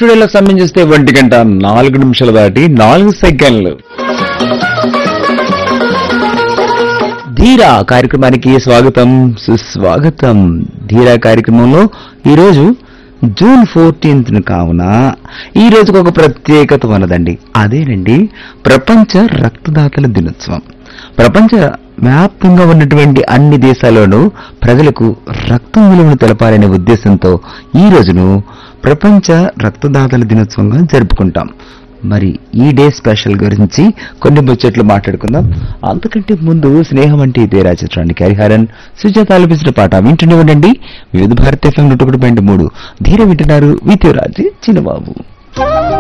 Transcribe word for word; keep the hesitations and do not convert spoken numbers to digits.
స్టూడియోలో సమయం చూస్తే ఒంటి గంట నాలుగు నిమిషాలు దాటి నాలుగు సెకండ్లు. ధీరా కార్యక్రమానికి స్వాగతం, సుస్వాగతం. ధీరా కార్యక్రమంలో ఈరోజు జూన్ ఫోర్టీన్త్ కావున ఈ రోజుకు ఒక ప్రత్యేకత ఉన్నదండి. అదేనండి ప్రపంచ రక్తదాతల దినోత్సవం. ప్రపంచ వ్యాప్తంగా ఉన్నటువంటి అన్ని దేశాల్లోనూ ప్రజలకు రక్తం విలువను తెలపాలనే ఉద్దేశంతో ఈ రోజును ప్రపంచ రక్తదాతల దినోత్సవంగా జరుపుకుంటాం. మరి ఈ డే స్పెషల్ గురించి కొన్ని ముచ్చట్లు మాట్లాడుకుందాం. అంతకంటే ముందు స్నేహం అంటే ఇదేరా చిత్రానికి హరిహరన్ సుజాత ఆలపించిన పాట వింటూనే ఉండండి. వివిధ భారత ఎఫ్ఎం నూట ఒకటి పాయింట్ మూడు ధీర వింటున్నారు. విత్యురాజు చిన్నబాబు.